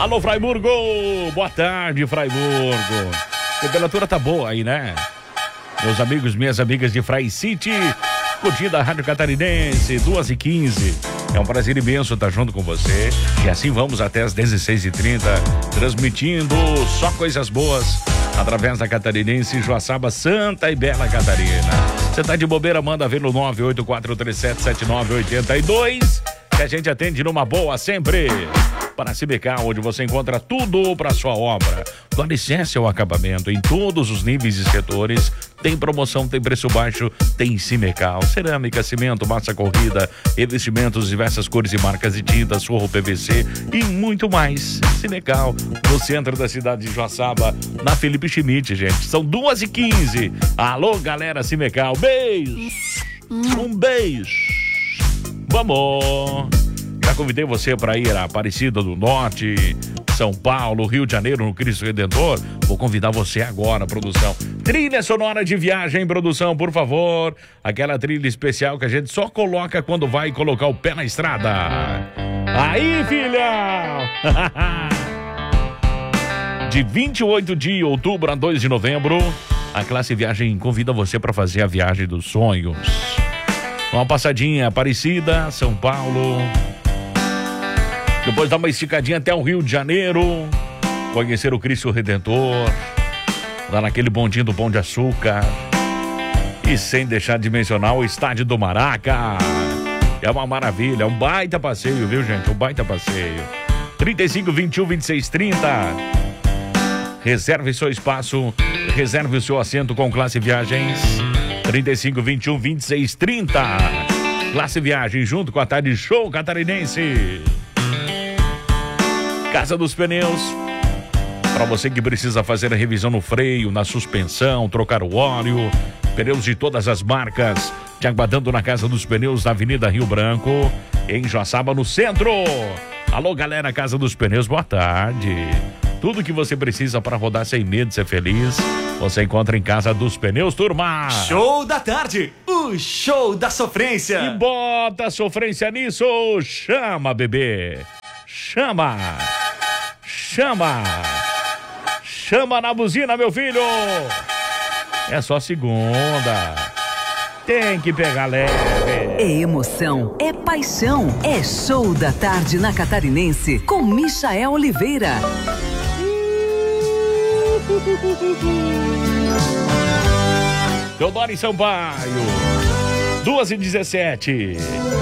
Alô, Fraiburgo! Boa tarde, Fraiburgo. A temperatura tá boa aí, né? Meus amigos, minhas amigas de Frai City, curtindo a Rádio Catarinense, 2h15. É um prazer imenso estar junto com você. E assim vamos até as 16h30, transmitindo só coisas boas através da Catarinense, Joaçaba, Santa e Bela Catarina. Você tá de bobeira, manda ver no 984377982, que a gente atende numa boa sempre. Para Simecal, onde você encontra tudo para sua obra. Do alicerce ao acabamento, em todos os níveis e setores. Tem promoção, tem preço baixo, tem Simecal. Cerâmica, cimento, massa corrida, revestimentos, diversas cores e marcas de tintas, forro PVC e muito mais. Simecal, no centro da cidade de Joaçaba, na Felipe Schmidt, gente. São 2h15. Alô, galera Simecal. Beijo. Um beijo. Vamos. Já convidei você para ir a Aparecida do Norte, São Paulo, Rio de Janeiro, no Cristo Redentor. Vou convidar você agora, produção. Trilha sonora de viagem, produção, por favor. Aquela trilha especial que a gente só coloca quando vai colocar o pé na estrada. Aí, filha! De 28 de outubro a 2 de novembro, a Classe Viagem convida você para fazer a viagem dos sonhos. Uma passadinha Aparecida, São Paulo. Depois dá uma esticadinha até o Rio de Janeiro, conhecer o Cristo Redentor, lá naquele bondinho do Pão de Açúcar. E sem deixar de mencionar o Estádio do Maraca. É uma maravilha, é um baita passeio, viu, gente? Um baita passeio. 35, 21, 26, 30. Reserve seu espaço, reserve o seu assento com Classe Viagens. 35, 21, 26, 30. Classe Viagem, junto com a Tarde Show Catarinense. Casa dos Pneus, para você que precisa fazer a revisão no freio, na suspensão, trocar o óleo, pneus de todas as marcas, te aguardando na Casa dos Pneus, na Avenida Rio Branco, em Joaçaba, no centro. Alô, galera, Casa dos Pneus, boa tarde. Tudo que você precisa para rodar sem medo de ser feliz, você encontra em Casa dos Pneus, turma. Show da tarde, o show da sofrência. E bota a sofrência nisso, chama, bebê. Chama! Chama! Chama na buzina, meu filho! É só segunda. Tem que pegar leve. É emoção, é paixão, é show da tarde na Catarinense com Michael Oliveira. Teodoro Sampaio, 2h17.